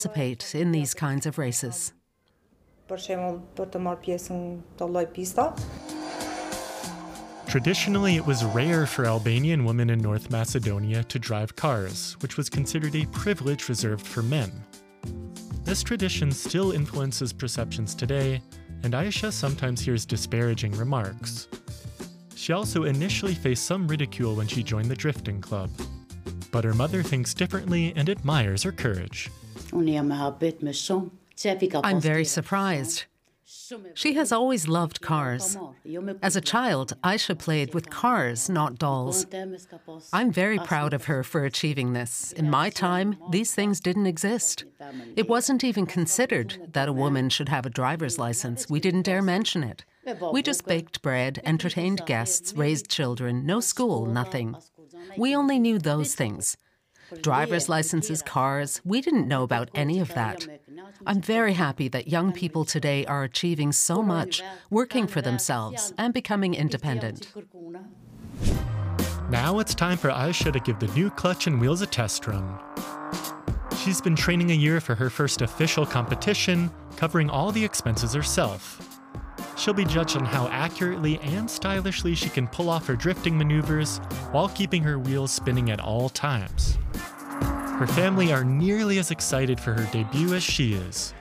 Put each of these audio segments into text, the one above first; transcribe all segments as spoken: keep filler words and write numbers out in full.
participate in these kinds of races. Traditionally, it was rare for Albanian women in North Macedonia to drive cars, which was considered a privilege reserved for men. This tradition still influences perceptions today, and Aisha sometimes hears disparaging remarks. She also initially faced some ridicule when she joined the drifting club. But her mother thinks differently and admires her courage. I'm very surprised. She has always loved cars. As a child, Aisha played with cars, not dolls. I'm very proud of her for achieving this. In my time, these things didn't exist. It wasn't even considered that a woman should have a driver's license. We didn't dare mention it. We just baked bread, entertained guests, raised children, no school, nothing. We only knew those things. Driver's licenses, cars, we didn't know about any of that. I'm very happy that young people today are achieving so much, working for themselves and becoming independent. Now it's time for Aisha to give the new clutch and wheels a test run. She's been training a year for her first official competition, covering all the expenses herself. She'll be judged on how accurately and stylishly she can pull off her drifting maneuvers while keeping her wheels spinning at all times. Her family are nearly as excited for her debut as she is.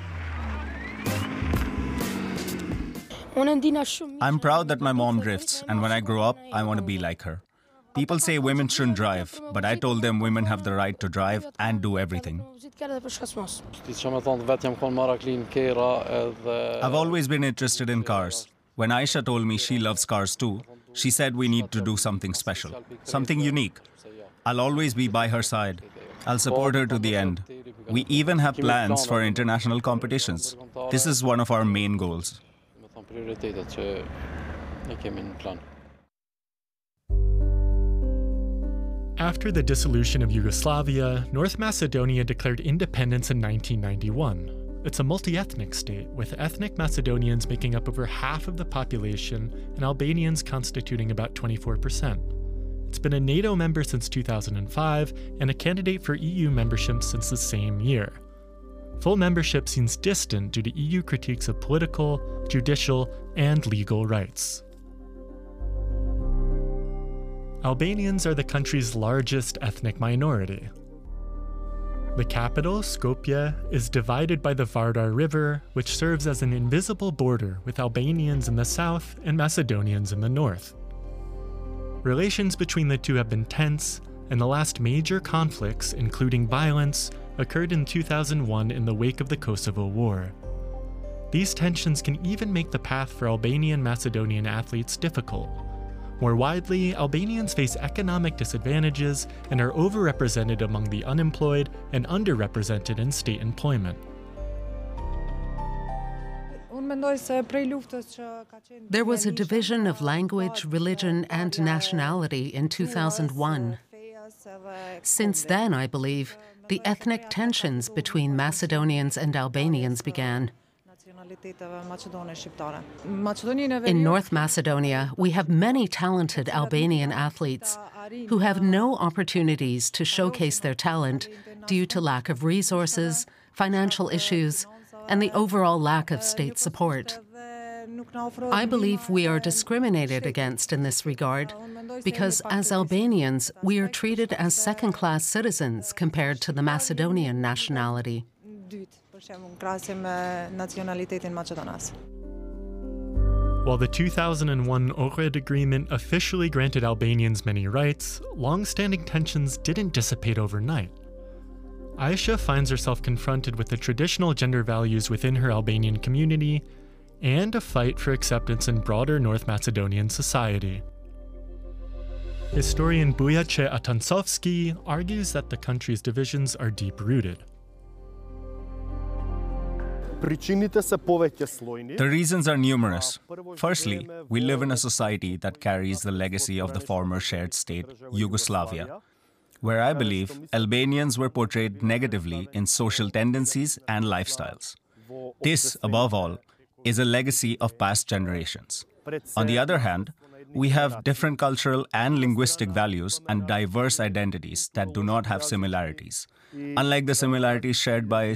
I'm proud that my mom drifts, and when I grow up, I want to be like her. People say women shouldn't drive, but I told them women have the right to drive and do everything. I've always been interested in cars. When Aisha told me she loves cars too, she said we need to do something special, something unique. I'll always be by her side. I'll support her to the end. We even have plans for international competitions. This is one of our main goals. After the dissolution of Yugoslavia, North Macedonia declared independence in nineteen ninety-one. It's a multi-ethnic state, with ethnic Macedonians making up over half of the population and Albanians constituting about twenty-four percent. It's been a NATO member since two thousand five and a candidate for E U membership since the same year. Full membership seems distant due to E U critiques of political, judicial, and legal rights. Albanians are the country's largest ethnic minority. The capital, Skopje, is divided by the Vardar River, which serves as an invisible border with Albanians in the south and Macedonians in the north. Relations between the two have been tense, and the last major conflicts, including violence, occurred in two thousand one in the wake of the Kosovo War. These tensions can even make the path for Albanian Macedonian athletes difficult. More widely, Albanians face economic disadvantages and are overrepresented among the unemployed and underrepresented in state employment. There was a division of language, religion, and nationality in two thousand one. Since then, I believe, the ethnic tensions between Macedonians and Albanians began. In North Macedonia, we have many talented Albanian athletes who have no opportunities to showcase their talent due to lack of resources, financial issues, and the overall lack of state support. I believe we are discriminated against in this regard because as Albanians, we are treated as second-class citizens compared to the Macedonian nationality. While the two thousand one Ohrid Agreement officially granted Albanians many rights, long-standing tensions didn't dissipate overnight. Aisha finds herself confronted with the traditional gender values within her Albanian community and a fight for acceptance in broader North Macedonian society. Historian Bujace Atansovski argues that the country's divisions are deep-rooted. The reasons are numerous. Firstly, we live in a society that carries the legacy of the former shared state, Yugoslavia, where I believe Albanians were portrayed negatively in social tendencies and lifestyles. This, above all, is a legacy of past generations. On the other hand, we have different cultural and linguistic values and diverse identities that do not have similarities, unlike the similarities shared by